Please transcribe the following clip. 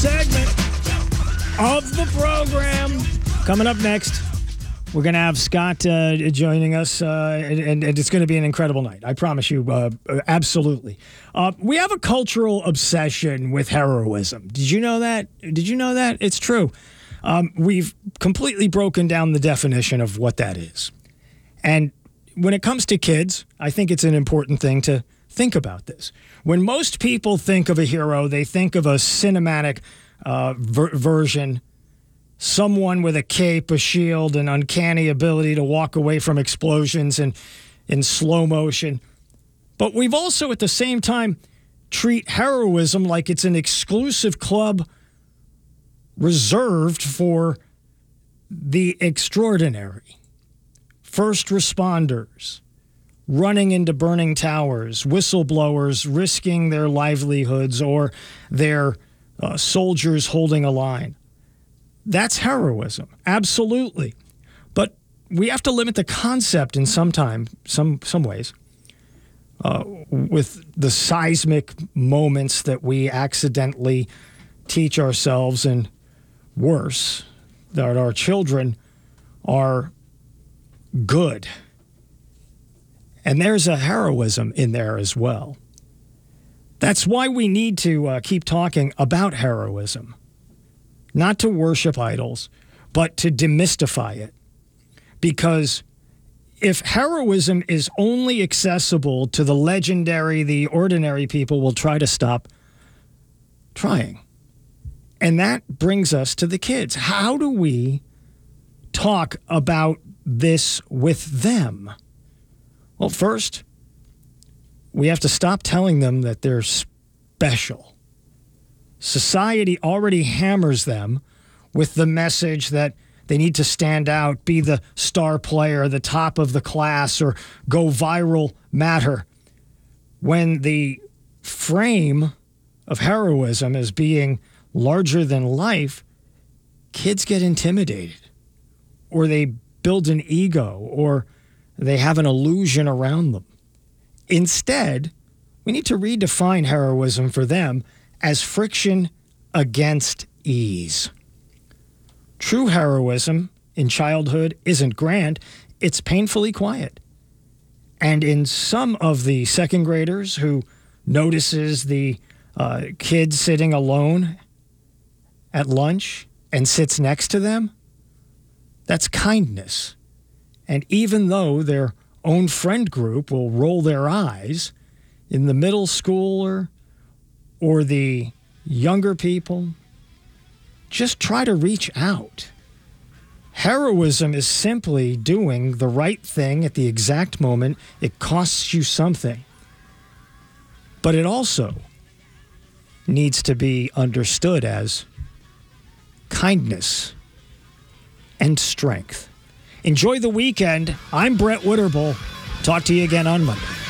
segment of the program. Coming up next, we're going to have Scott joining us, and it's going to be an incredible night. I promise you, absolutely. We have a cultural obsession with heroism. Did you know that? It's true. We've completely broken down the definition of what that is. And when it comes to kids, I think it's an important thing to think about this. When most people think of a hero, they think of a cinematic version, someone with a cape, a shield, an uncanny ability to walk away from explosions and in slow motion. But we've also, at the same time, treat heroism like it's an exclusive club reserved for the extraordinary. First responders, running into burning towers, whistleblowers risking their livelihoods, or their soldiers holding a line. That's heroism, absolutely. But we have to limit the concept in some ways with the seismic moments that we accidentally teach ourselves, and worse, that our children are good. And there's a heroism in there as well. That's why we need to keep talking about heroism. Not to worship idols, but to demystify it. Because if heroism is only accessible to the legendary, the ordinary people will try to stop trying. And that brings us to the kids. How do we talk about this with them? Well, first, we have to stop telling them that they're special. Society already hammers them with the message that they need to stand out, be the star player, the top of the class, or go viral matter. When the frame of heroism is being larger than life, kids get intimidated, or they build an ego, or they have an illusion around them. Instead, we need to redefine heroism for them as friction against ease. True heroism in childhood isn't grand, it's painfully quiet. And in some of the second graders who notices the kid sitting alone at lunch and sits next to them, that's kindness. And even though their own friend group will roll their eyes, in the middle schooler or the younger people, just try to reach out. Heroism is simply doing the right thing at the exact moment. It costs you something. But it also needs to be understood as kindness and strength. Enjoy the weekend. I'm Brett Witterbull. Talk to you again on Monday.